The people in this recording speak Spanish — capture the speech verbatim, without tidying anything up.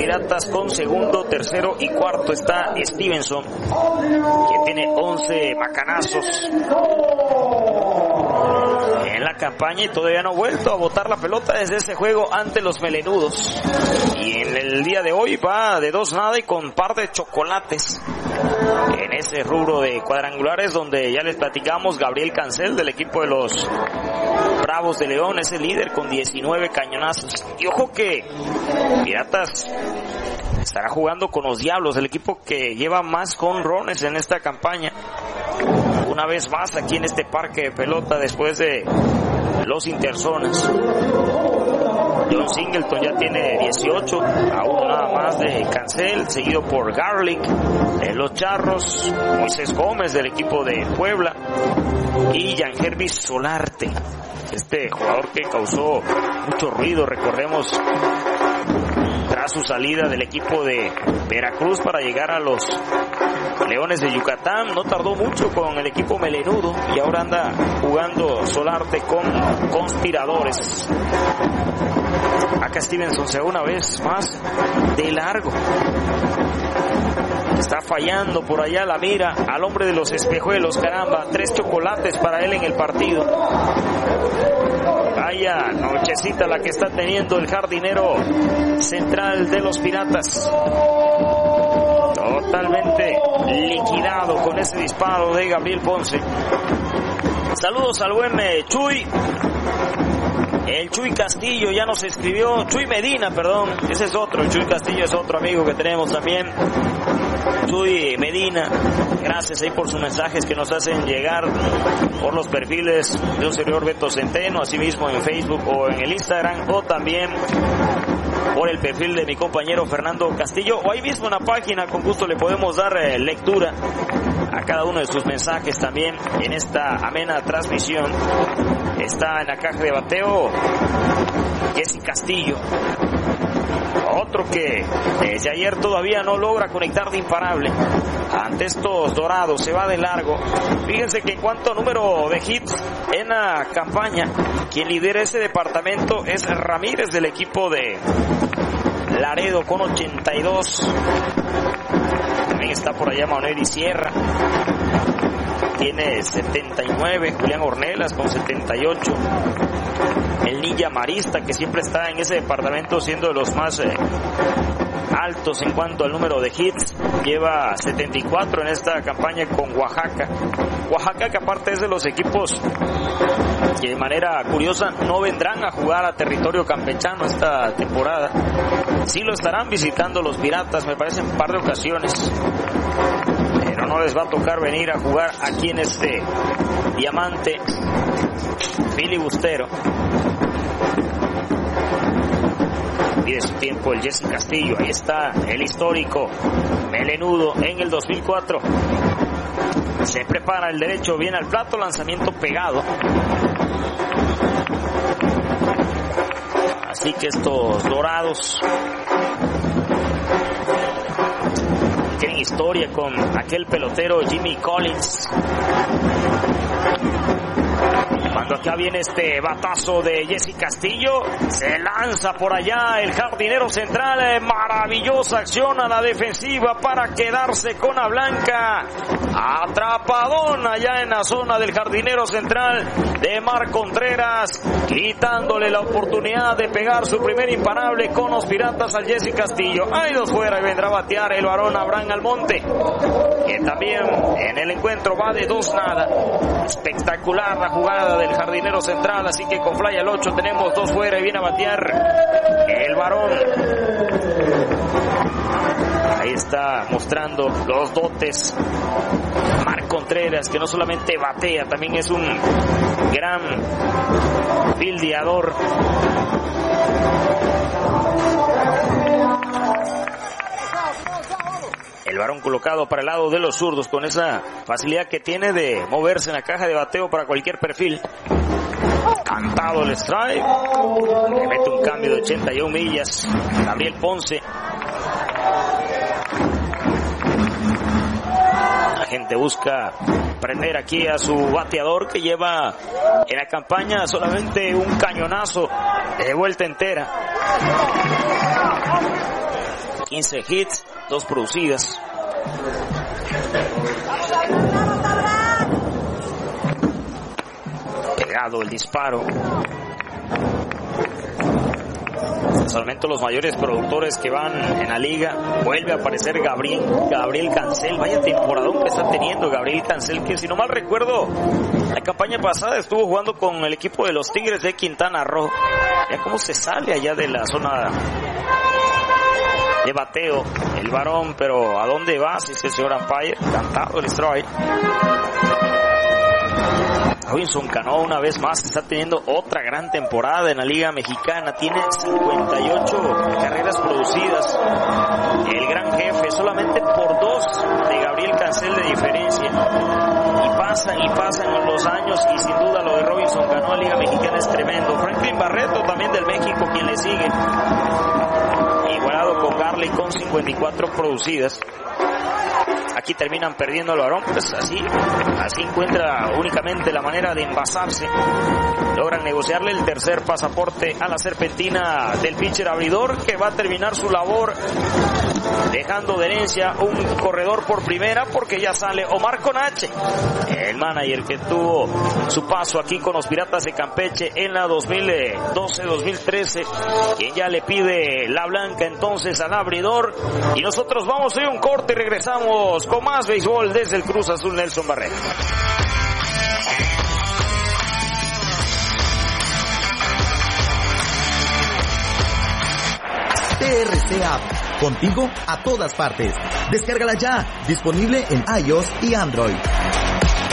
Piratas con segundo, tercero y cuarto está Stevenson, que tiene once macanazos en la campaña y todavía no ha vuelto a botar la pelota desde ese juego ante los melenudos. Y en el día de hoy va de dos nada y con par de chocolates en ese rubro de cuadrangulares, donde ya les platicamos, Gabriel Cancel del equipo de los Bravos de León es el líder con diecinueve cañonazos. Y ojo que Piratas estará jugando con los Diablos, el equipo que lleva más jonrones en esta campaña, una vez más aquí en este parque de pelota después de los interzonas. John Singleton ya tiene dieciocho, a uno nada más de Cancel, seguido por Garlic, eh, los Charros, Moisés Gómez del equipo de Puebla y Yangervis Solarte, este jugador que causó mucho ruido, recordemos, tras su salida del equipo de Veracruz para llegar a los Leones de Yucatán. No tardó mucho con el equipo melenudo y ahora anda jugando Solarte con Conspiradores. Acá Stevenson se va una vez más de largo. Está fallando por allá la mira al hombre de los espejuelos, caramba, tres chocolates para él en el partido. Vaya nochecita la que está teniendo el jardinero central de los Piratas. Totalmente liquidado con ese disparo de Gabriel Ponce. Saludos al buen eh, Chuy. El Chuy Castillo ya nos escribió, Chuy Medina, perdón, ese es otro, el Chuy Castillo es otro amigo que tenemos también. Chuy Medina, gracias ahí por sus mensajes que nos hacen llegar por los perfiles de un servidor Beto Centeno, asimismo en Facebook o en el Instagram, o también por el perfil de mi compañero Fernando Castillo, o ahí mismo en la página. Con gusto le podemos dar eh, lectura a cada uno de sus mensajes también en esta amena transmisión. Está en la caja de bateo Jesse Castillo, otro que desde ayer todavía no logra conectar de imparable ante estos Dorados, se va de largo. Fíjense que en cuanto a número de hits en la campaña, quien lidera ese departamento es Ramírez del equipo de Laredo con ochenta y dos. También está por allá Manuel y Sierra, tiene setenta y nueve, Julián Ornelas con setenta y ocho, el Ninja Marista, que siempre está en ese departamento siendo de los más eh, altos en cuanto al número de hits, lleva setenta y cuatro en esta campaña con Oaxaca. Oaxaca, que aparte es de los equipos que de manera curiosa no vendrán a jugar a territorio campechano esta temporada. Sí lo estarán visitando los Piratas, me parece, en un par de ocasiones, pero no les va a tocar venir a jugar aquí en este diamante filibustero. Pide su tiempo el Jesse Castillo. Ahí está el histórico melenudo en el dos mil cuatro. Se prepara el derecho, viene al plato, lanzamiento pegado. Así que estos Dorados tienen historia con aquel pelotero Jimmy Collins. Cuando acá viene este batazo de Jesse Castillo, se lanza por allá el jardinero central, eh, maravillosa acción a la defensiva para quedarse con la blanca. Atrapadón allá en la zona del jardinero central de Mar Contreras, quitándole la oportunidad de pegar su primer imparable con los Piratas al Jesse Castillo. Ahí dos fuera y vendrá a batear el varón Abraham Almonte, que también en el encuentro va de dos nada. Espectacular la jugada del jardinero central, así que con fly al ocho tenemos dos fuera y viene a batear el varón. Ahí está mostrando los dotes Mar Contreras, que no solamente batea, también es un gran fildeador. El varón colocado para el lado de los zurdos con esa facilidad que tiene de moverse en la caja de bateo para cualquier perfil. Cantado el strike. Le mete un cambio de ochenta y una millas Gabriel Ponce. La gente busca prender aquí a su bateador, que lleva en la campaña solamente un cañonazo de vuelta entera. quince hits, dos producidas. Pegado el disparo. Solamente los mayores productores que van en la liga. Vuelve a aparecer Gabriel, Gabriel Cancel. Vaya temporadón que está teniendo Gabriel Cancel, que si no mal recuerdo, la campaña pasada estuvo jugando con el equipo de los Tigres de Quintana Roo. Ya cómo se sale allá de la zona de bateo el varón, pero ¿a dónde va? Si es el señor umpire, cantado el strike. Robinson Cano una vez más está teniendo otra gran temporada en la Liga Mexicana. Tiene cincuenta y ocho carreras producidas. El gran jefe, solamente por dos de Gabriel Cancel de diferencia. Y pasan y pasan los años y sin duda lo de Robinson Cano en la Liga Mexicana es tremendo. Franklin Barreto también del México, quien le sigue. Igualado con Garley con cincuenta y cuatro producidas. Aquí terminan perdiendo el varón, pues así, así encuentra únicamente la manera de envasarse. Logran negociarle el tercer pasaporte a la serpentina del pitcher abridor, que va a terminar su labor dejando de herencia un corredor por primera, porque ya sale Omar Conache, el manager que tuvo su paso aquí con los Piratas de Campeche en la dos mil doce dos mil trece, quien ya le pide la blanca entonces al abridor. Y nosotros vamos a ir a un corte y regresamos con más béisbol desde el Cruz Azul Nelson Barrera. T R C App, contigo a todas partes. Descárgala ya, disponible en iOS y Android.